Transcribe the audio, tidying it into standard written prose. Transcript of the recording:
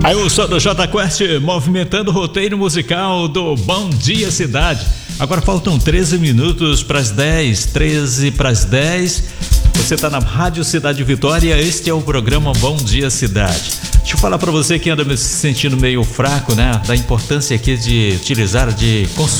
Aí o som do Jota Quest movimentando o roteiro musical do Bom Dia Cidade. Agora faltam 13 minutos para as 10, 13 para as 10. Você está na Rádio Cidade Vitória, este é o programa Bom Dia Cidade. Deixa eu falar para você que anda se sentindo meio fraco, né? Da importância aqui de utilizar, de consumir